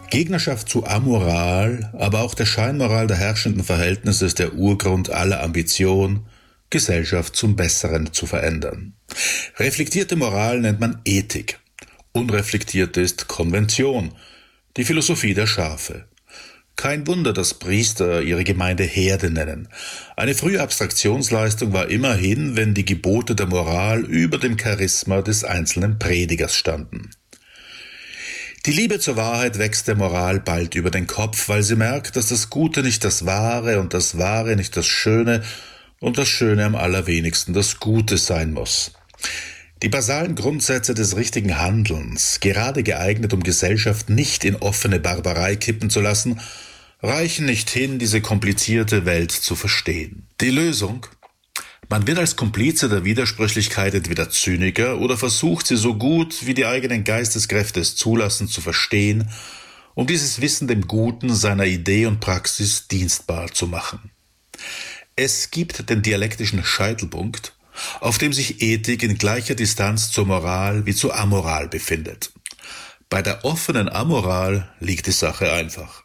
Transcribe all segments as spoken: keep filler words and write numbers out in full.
Gegnerschaft zu Amoral, aber auch der Scheinmoral der herrschenden Verhältnisse ist der Urgrund aller Ambition, Gesellschaft zum Besseren zu verändern. Reflektierte Moral nennt man Ethik. Unreflektierte ist Konvention, die Philosophie der Schafe. Kein Wunder, dass Priester ihre Gemeinde Herde nennen. Eine frühe Abstraktionsleistung war immerhin, wenn die Gebote der Moral über dem Charisma des einzelnen Predigers standen. Die Liebe zur Wahrheit wächst der Moral bald über den Kopf, weil sie merkt, dass das Gute nicht das Wahre und das Wahre nicht das Schöne und das Schöne am allerwenigsten das Gute sein muss. Die basalen Grundsätze des richtigen Handelns, gerade geeignet, um Gesellschaft nicht in offene Barbarei kippen zu lassen, reichen nicht hin, diese komplizierte Welt zu verstehen. Die Lösung? Man wird als Komplize der Widersprüchlichkeit entweder Zyniker oder versucht, sie so gut wie die eigenen Geisteskräfte es zulassen zu verstehen, um dieses Wissen dem Guten seiner Idee und Praxis dienstbar zu machen. Es gibt den dialektischen Scheitelpunkt, auf dem sich Ethik in gleicher Distanz zur Moral wie zur Amoral befindet. Bei der offenen Amoral liegt die Sache einfach.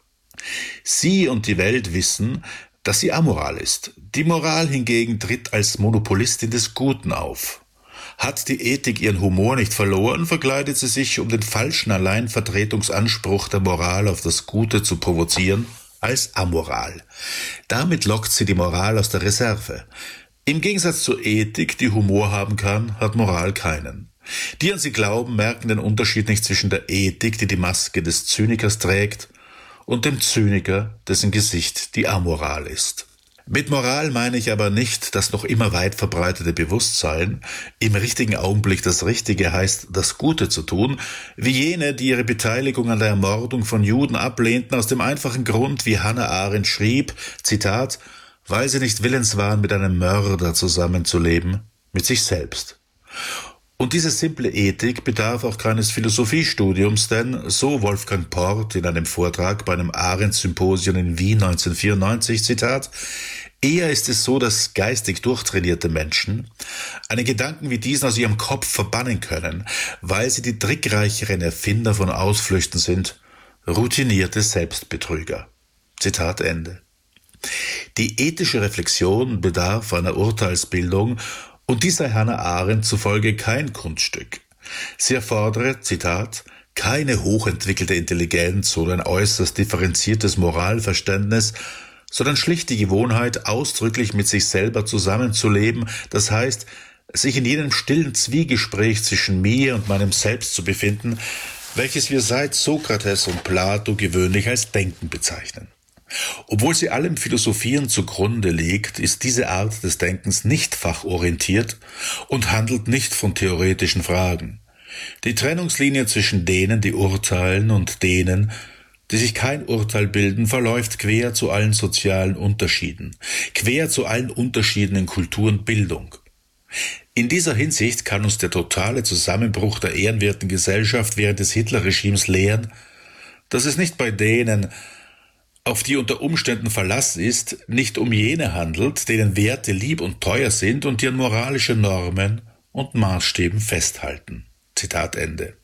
Sie und die Welt wissen, dass sie amoral ist. Die Moral hingegen tritt als Monopolistin des Guten auf. Hat die Ethik ihren Humor nicht verloren, verkleidet sie sich, um den falschen Alleinvertretungsanspruch der Moral auf das Gute zu provozieren, als amoral. Damit lockt sie die Moral aus der Reserve. Im Gegensatz zur Ethik, die Humor haben kann, hat Moral keinen. Die an sie glauben, merken den Unterschied nicht zwischen der Ethik, die die Maske des Zynikers trägt, und dem Zyniker, dessen Gesicht die Amoral ist. Mit Moral meine ich aber nicht das noch immer weit verbreitete Bewusstsein, im richtigen Augenblick das Richtige heißt, das Gute zu tun, wie jene, die ihre Beteiligung an der Ermordung von Juden ablehnten, aus dem einfachen Grund, wie Hannah Arendt schrieb, Zitat, weil sie nicht willens waren, mit einem Mörder zusammenzuleben, mit sich selbst. Und diese simple Ethik bedarf auch keines Philosophiestudiums, denn, so Wolfgang Port in einem Vortrag bei einem Arendt-Symposium in Wien neunzehnhundertvierundneunzig, Zitat, eher ist es so, dass geistig durchtrainierte Menschen einen Gedanken wie diesen aus ihrem Kopf verbannen können, weil sie die trickreicheren Erfinder von Ausflüchten sind, routinierte Selbstbetrüger. Zitat Ende. Die ethische Reflexion bedarf einer Urteilsbildung, und dies sei Hannah Arendt zufolge kein Kunststück. Sie erfordere, Zitat, keine hochentwickelte Intelligenz oder ein äußerst differenziertes Moralverständnis, sondern schlicht die Gewohnheit, ausdrücklich mit sich selber zusammenzuleben, das heißt, sich in jenem stillen Zwiegespräch zwischen mir und meinem Selbst zu befinden, welches wir seit Sokrates und Plato gewöhnlich als Denken bezeichnen. Obwohl sie allem Philosophieren zugrunde liegt, ist diese Art des Denkens nicht fachorientiert und handelt nicht von theoretischen Fragen. Die Trennungslinie zwischen denen, die urteilen, und denen, die sich kein Urteil bilden, verläuft quer zu allen sozialen Unterschieden, quer zu allen Unterschieden in Kultur und Bildung. In dieser Hinsicht kann uns der totale Zusammenbruch der ehrenwerten Gesellschaft während des Hitlerregimes lehren, dass es nicht bei denen, auf die unter Umständen Verlass ist, nicht um jene handelt, denen Werte lieb und teuer sind und die an moralische Normen und Maßstäben festhalten. Zitat Ende.